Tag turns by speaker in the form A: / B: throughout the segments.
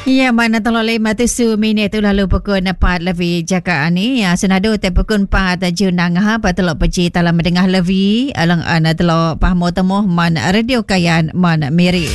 A: Ya, mana tolong lima tu minit tu lalu pukul 4 lebih jaga ni. Ya, senado te pukul 4 junang ha patelo peci dalam mendengah lebih alang ana telo pahmo temuh man radio kayan man miri.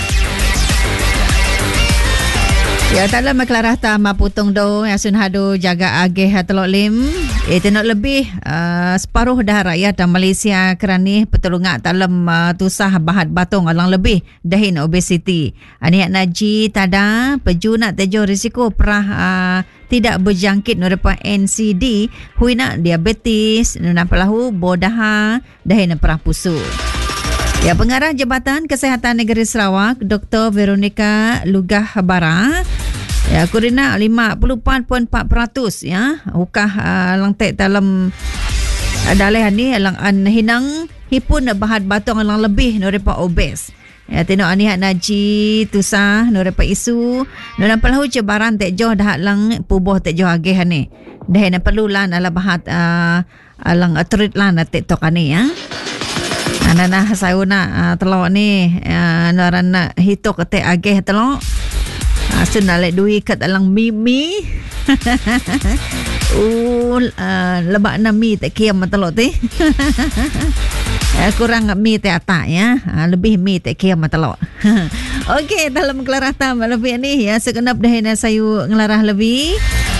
A: Ya, dalam maklarah ta maputung do ya sunhado jaga ageh telo lim. Nak lebih separuh dah rakyat Malaysia kerana pertolongan dalam tusah bahat batung alang lebih dahin obesiti. Aniak naji tada peju nak tejo risiko perah tidak berjangkit nurepa NCD, hui nak diabetes, nuna pelahu bodaha dahin perah pusu. Ya, Pengarah Jabatan Kesihatan Negeri Sarawak Dr. Veronica Lugah Bara ya kurina 50.4% ya ukah lang tek dalam dalih ni lang an hinang hipun bahat batung lang lebih nurepa obes. Ya tino anihat naji tusah nurepa isu nuna pelahu cabaran tek joh dah lang puboh tek joh ageh ni. Dah na perlu lan ala bahat lang treat lan tek tok ani ya. Anana sayuna telok ni narana hitok tek ageh telok. Asun nalek duit kat alang mimi. Lebak na mi tak kiam telok te. Kurang mi te atak ya. Lebih mi tak kiam telok. Okey, dalam kelarah tam lebih ni ya sekenap dah na sayu ngelarah lebih.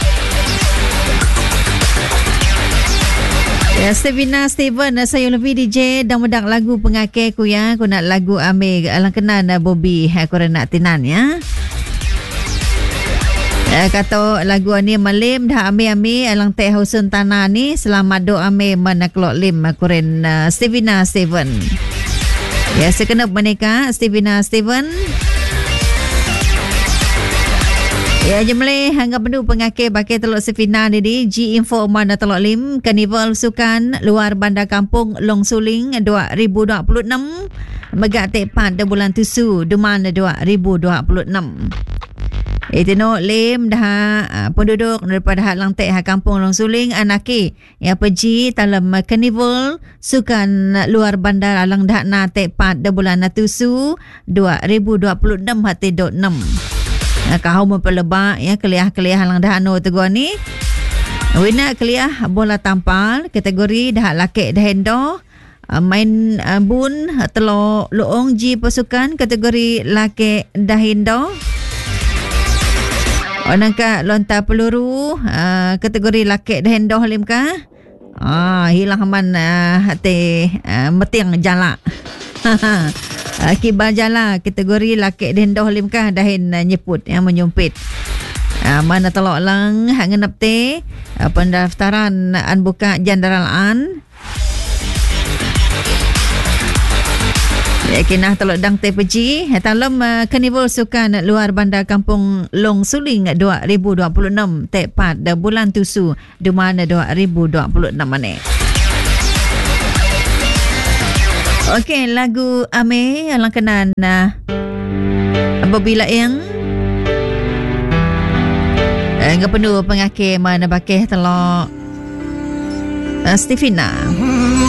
A: Ya, Stevina Steven saya lebih DJ dan medang lagu pengake ku ya. Aku nak lagu ame alang kenan Bobby aku nak tinan ya. Kata lagu ni malim dah ame alang teh husun tanah ni selamat do ame manaklok lim kuren Stevina Steven. Ya, sekenap menika Stevina Steven. Ya, jemle hangga penuh pengake bakai telok Stevina ni G Info mana telok lim Karnival Sukan Luar Bandar Kampung Long Suling 2026 megak tepat de bulan tusu Duman 2026. Itino lim dah penduduk daripada hak lang tek kampung Long Suling anaki yang pergi dalam Karnival Sukan Luar Bandar alang dah na tepat de bulan tusu 2026 hati dot 6. Kau mempelebak ya keliah-keliah lang dah anu teguh ni. Wina keliah bola tampal kategori dah laki dah hendo. Main bun telo luong ji pasukan kategori laki dah hendo. Onangka lontar peluru kategori laki dah hendo lim ka. Hilang man hati meting jalak. Kibar jala kategori laki dendoh limkah dahin nyeput yang menyumpit. Mana telok lang hang ngenap te pendaftaran an buka jandaralan. Ya kinah telok dang te peji dalam Karnival Sukan Luar Bandar Kampung Long Suling 2026 tepat bulan tusu di mana 2026 ni. Okey, lagu Ame alang kenan apabila yang enggak penuh pengake mana bakeh telok Stevina.